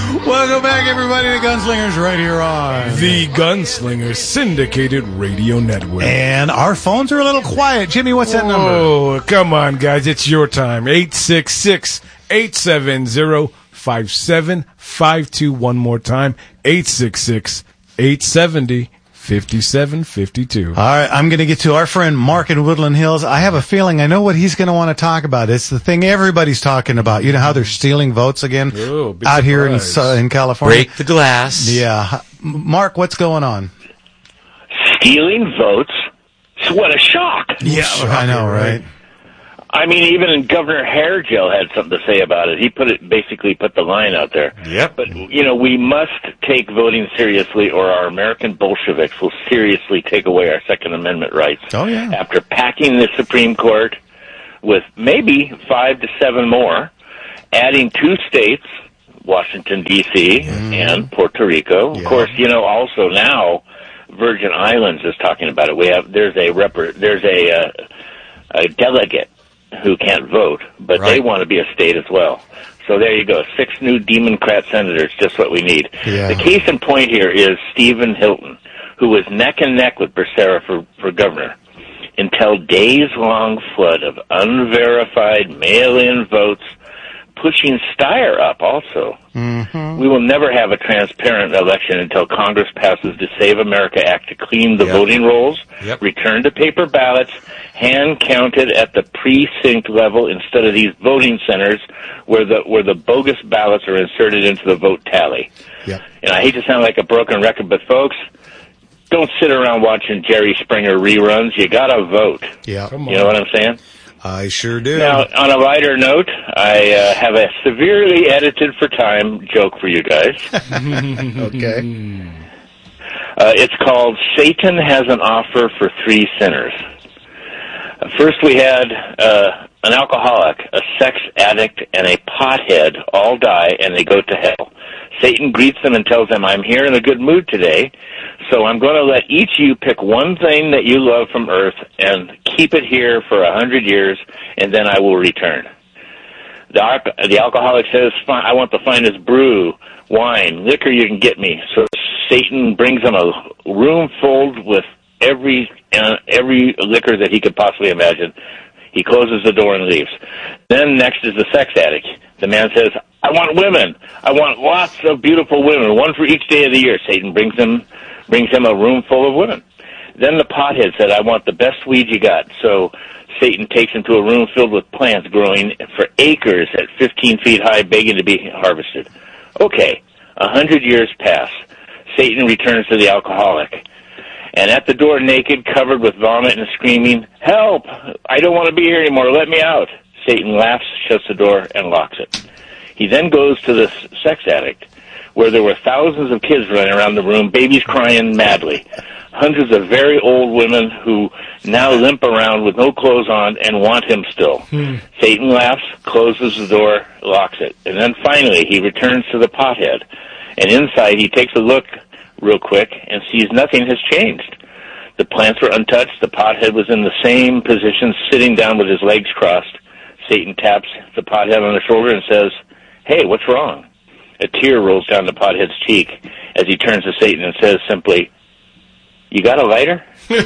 Welcome back, everybody, to Gunslingers right here on the Gunslingers Syndicated Radio Network. And our phones are a little quiet. Jimmy, what's that number? Oh, come on, guys. It's your time. 866-870-5752. One more time. 866-870-5752. All right, I'm going to get to our friend Mark in Woodland Hills. I have a feeling I know what he's going to want to talk about. It's the thing everybody's talking about. You know how they're stealing votes again out here in California? Break the glass. Yeah. Mark, what's going on? Stealing votes? What a shock. Yeah, I know, right? I mean, even Governor Hairgel had something to say about it. He basically put the line out there. Yep. But, we must take voting seriously or our American Bolsheviks will seriously take away our Second Amendment rights. Oh, yeah. After packing the Supreme Court with maybe 5 to 7 more, adding 2 states, Washington, D.C., and Puerto Rico. Yeah. Of course, also now Virgin Islands is talking about it. There's a delegate who can't vote, but they want to be a state as well. So there you go. 6 new Democrat senators, just what we need. Yeah. The case in point here is Stephen Hilton, who was neck and neck with Becerra for governor until days-long flood of unverified mail-in votes pushing Steyer up also. Mm-hmm. We will never have a transparent election until Congress passes the Save America Act to clean the voting rolls, return to paper ballots, hand-counted at the precinct level instead of these voting centers where the bogus ballots are inserted into the vote tally. Yep. And I hate to sound like a broken record, but folks, don't sit around watching Jerry Springer reruns. You gotta vote. Yeah. You know what I'm saying? I sure do. Now, on a lighter note, I have a severely edited for time joke for you guys. Okay. It's called Satan Has an Offer for 3 Sinners. First we had an alcoholic, a sex addict, and a pothead all die, and they go to hell. Satan greets them and tells them, I'm here in a good mood today, so I'm going to let each of you pick one thing that you love from earth and keep it here for 100 years, and then I will return. The alcoholic says, I want the finest brew, wine, liquor you can get me. So Satan brings him a room filled with every liquor that he could possibly imagine. He closes the door and leaves. Then next is the sex addict. The man says, I want women. I want lots of beautiful women, one for each day of the year. Satan brings him a room full of women. Then the pothead said, I want the best weed you got. So Satan takes him to a room filled with plants growing for acres at 15 feet high, begging to be harvested. Okay, 100 years pass. Satan returns to the alcoholic. And at the door, naked, covered with vomit and screaming, help! I don't want to be here anymore. Let me out. Satan laughs, shuts the door, and locks it. He then goes to the sex addict, where there were thousands of kids running around the room, babies crying madly. Hundreds of very old women who now limp around with no clothes on and want him still. Satan laughs, closes the door, locks it. And then finally, he returns to the pothead. And inside, he takes a look real quick and sees nothing has changed. The plants were untouched. The pothead was in the same position, sitting down with his legs crossed. Satan taps the pothead on the shoulder and says, hey, what's wrong? A tear rolls down the pothead's cheek as he turns to Satan and says simply, you got a lighter?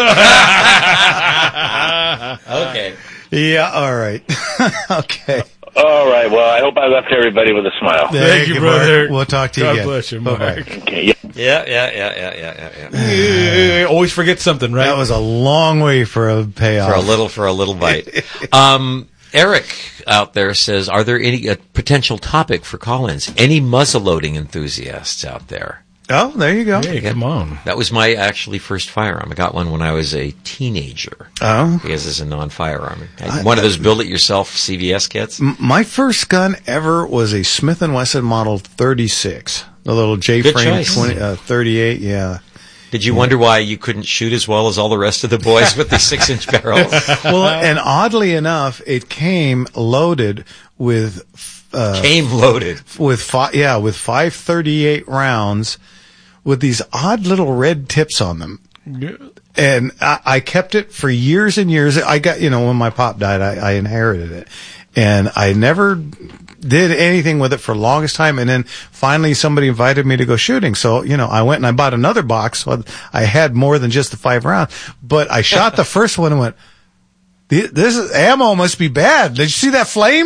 Okay. Yeah, all right. Okay. All right, well, I hope I left everybody with a smile. Thank you, brother. Mark. We'll talk to you God again. bless you, Mark. Bye-bye. Okay, yeah. Yeah. Always forget something, right? That was a long way for a payoff. For a little bite. Eric out there says, are there any potential topic for call-ins? Any muzzleloading enthusiasts out there? Oh, there you go. Hey, come on. That was my actually first firearm. I got one when I was a teenager. Oh. Because it's a non-firearm. One of those build-it-yourself CVS kits. My first gun ever was a Smith & Wesson Model 36. The little J-frame 38, yeah. Did you wonder why you couldn't shoot as well as all the rest of the boys with the 6-inch barrels? Well, and oddly enough, it came loaded with... with 538 rounds with these odd little red tips on them. Yeah. And I kept it for years and years. I got, when my pop died, I inherited it. And I never did anything with it for the longest time. And then finally somebody invited me to go shooting. So, I went and I bought another box. So I had more than just the 5 rounds. But I shot the first one and went, this ammo must be bad. Did you see that flame?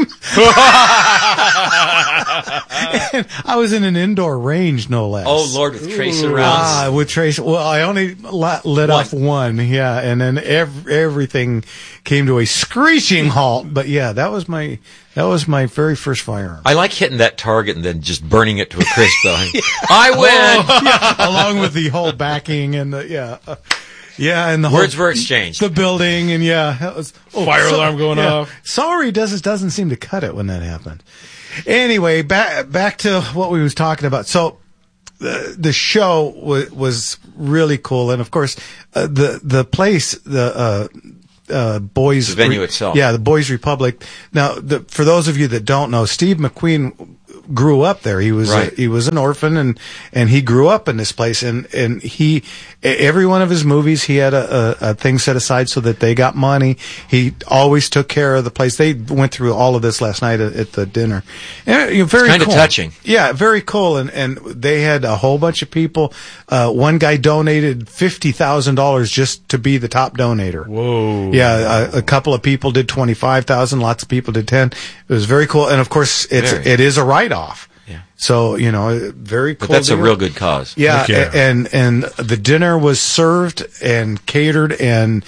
And I was in an indoor range, no less. Oh, Lord, with tracer rounds. With tracer. Well, I only lit off one. Yeah. And then everything came to a screeching halt. But yeah, that was my very first firearm. I like hitting that target and then just burning it to a crisp, though. I win! Yeah, along with the whole backing and yeah, and the words were exchanged. The building, and that was fire alarm going off. Sorry doesn't seem to cut it when that happened. Anyway, back to what we was talking about. So the show was really cool, and of course the place, Boys, the venue itself. Yeah, the Boys Republic. Now, for those of you that don't know, Steve McQueen grew up there. He was an orphan, and he grew up in this place, and he, every one of his movies, he had a thing set aside so that they got money. He always took care of the place. They went through all of this last night at the dinner. And, very kind cool. of touching. Yeah, very cool. And they had a whole bunch of people. One guy donated $50,000 just to be the top donator. Whoa. Yeah, a couple of people did 25,000. Lots of people did 10. It was very cool. And of course, it is a write-off. Yeah. So, very cool. But that's deal. a real good cause. Yeah, and the dinner was served and catered and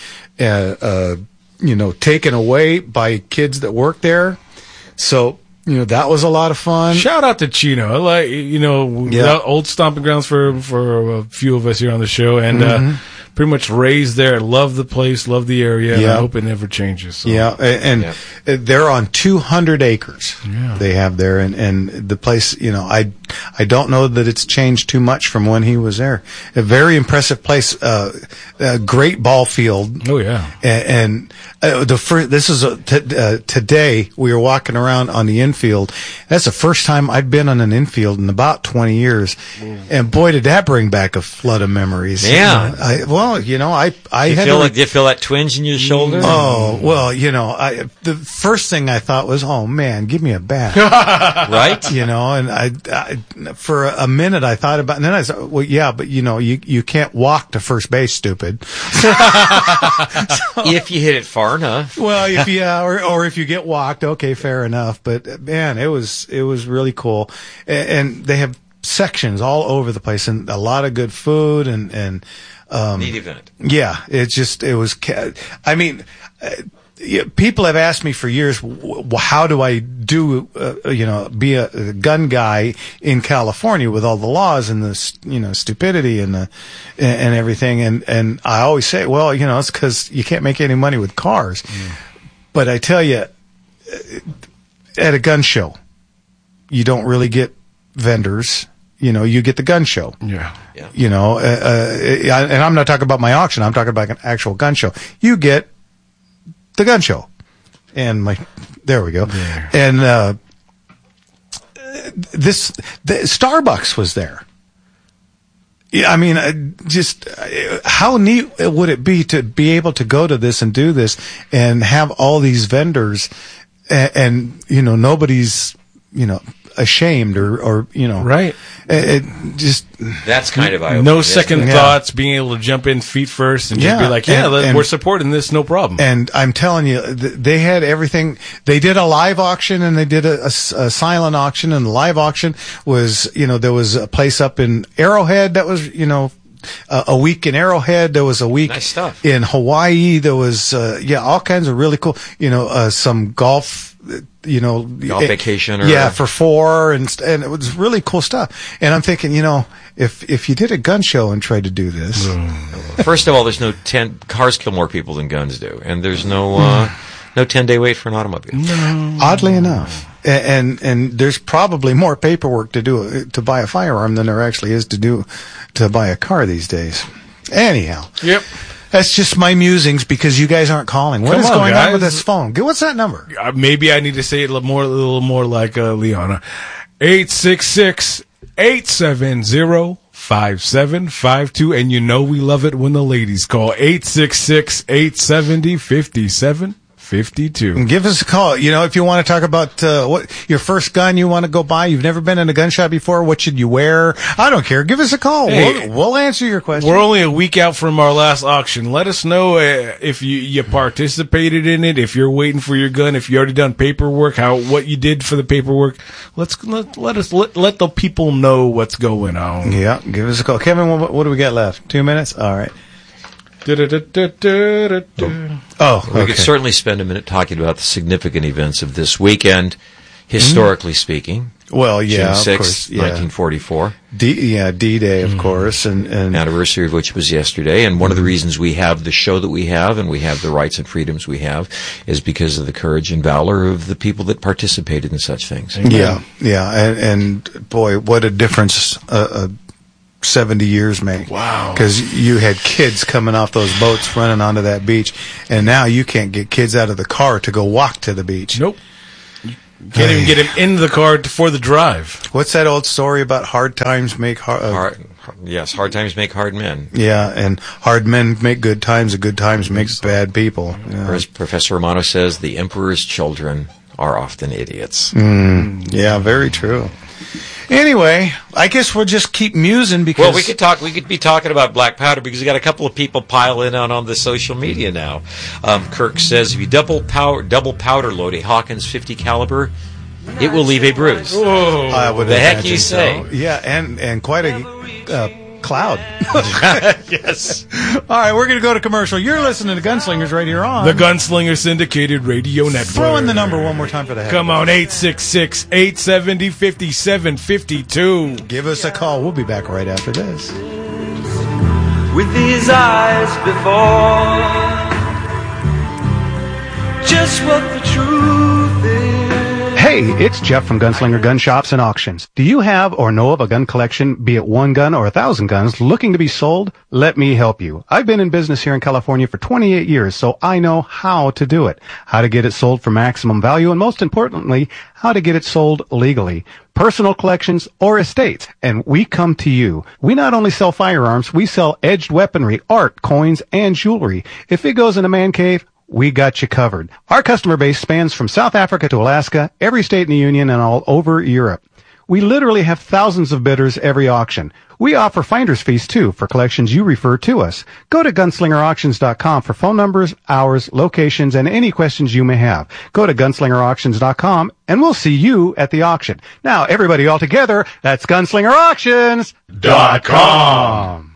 taken away by kids that work there. So, that was a lot of fun. Shout out to Chino. Old stomping grounds for a few of us here on the show, and pretty much raised there. Love the place, love the area, and I hope it never changes. So. Yeah, and they're on 200 acres. Yeah. They have there, and the place, I don't know that it's changed too much from when he was there. A very impressive place, a great ball field. Oh yeah, and today we were walking around on the infield. That's the first time I'd been on an infield in about 20 years, and boy, did that bring back a flood of memories. Yeah. I had do you feel that twinge in your shoulder? Oh, well, the first thing I thought was, oh man, give me a bat. Right? And I for a minute I thought about, and then I said, well, yeah, but you can't walk to first base, stupid. If you hit it far enough. Well, or if you get walked, okay, fair enough. But man, it was really cool. And they have sections all over the place and a lot of good food and neat event. Yeah, it was. I mean, people have asked me for years, how do I do, be a gun guy in California with all the laws and the, stupidity and everything. And I always say, well, it's because you can't make any money with cars. But I tell you, at a gun show, you don't really get vendors. You get the gun show. Yeah. And I'm not talking about my auction. I'm talking about an actual gun show. You get the gun show. And there we go. Yeah. And, the Starbucks was there. Yeah, I mean, just how neat would it be to be able to go to this and do this and have all these vendors and nobody's, ashamed or right. It just that's kind of eye-opening. No second thoughts, being able to jump in feet first and just be like, we're supporting this, no problem. And I'm telling you, they had everything. They did a live auction and they did a silent auction, and the live auction was, there was a place up in Arrowhead that was, a week in Arrowhead. There was a week nice stuff. In Hawaii. There was, all kinds of really cool, some golf, golf vacation for 4 and it was really cool stuff. And I'm thinking, if you did a gun show and tried to do this. First of all, there's no cars kill more people than guns do. And there's no 10-day wait for an automobile. No. Oddly enough. And there's probably more paperwork to buy a firearm than there actually is to buy a car these days. Anyhow. Yep. That's just my musings because you guys aren't calling. What is going on with this phone? What's that number? Maybe I need to say it a little more like Liana. 866-870-5752. And we love it when the ladies call. 866-870-5752. 52. Give us a call. You know, if you want to talk about what your first gun you want to go buy, you've never been in a gun shop before, what should you wear? I don't care. Give us a call. Hey, we'll answer your question. We're only a week out from our last auction. Let us know if you participated in it, if you're waiting for your gun, if you already done paperwork, what you did for the paperwork. Let the people know what's going on. Yeah, give us a call. Kevin, what do we got left? 2 minutes? All right. We could certainly spend a minute talking about the significant events of this weekend, historically speaking. Well, yeah, June 6th, of course, 1944. D-Day, of course. And anniversary of which was yesterday. And one of the reasons we have the show that we have and we have the rights and freedoms we have is because of the courage and valor of the people that participated in such things. Yeah. And boy, what a difference 70 years make. Wow. Because you had kids coming off those boats running onto that beach, and now you can't get kids out of the car to go walk to the beach. Nope. You can't even get him in the car for the drive. What's that old story about hard times make hard... Yes, hard times make hard men. Yeah, and hard men make good times, and good times make bad people. Yeah. Or as Professor Romano says, the emperor's children are often idiots. Yeah, very true. Anyway, I guess we'll just keep musing because... Well, we could be talking about black powder because we got a couple of people piling on the social media now. Kirk says, if you double powder load a Hawkins 50 caliber, it will leave a bruise. Oh, I would the heck you say? So. Yeah, and quite a cloud. Yes. All right, we're going to go to commercial. You're listening to Gunslingers right here on the Gunslinger Syndicated Radio Network. Throw in the number one more time for the heck. Come on, 866-870-5752. Give us a call. We'll be back right after this. With these eyes before, just what the truth is. Hey, it's Jeff from Gunslinger Gun Shops and Auctions. Do you have or know of a gun collection, be it one gun or 1,000 guns, looking to be sold? Let me help you. I've been in business here in California for 28 years, so I know how to do it. How to get it sold for maximum value, and most importantly, how to get it sold legally. Personal collections or estates, and we come to you. We not only sell firearms, we sell edged weaponry, art, coins, and jewelry. If it goes in a man cave, we got you covered. Our customer base spans from South Africa to Alaska, every state in the Union, and all over Europe. We literally have thousands of bidders every auction. We offer finder's fees, too, for collections you refer to us. Go to gunslingerauctions.com for phone numbers, hours, locations, and any questions you may have. Go to gunslingerauctions.com, and we'll see you at the auction. Now, everybody all together, that's gunslingerauctions.com.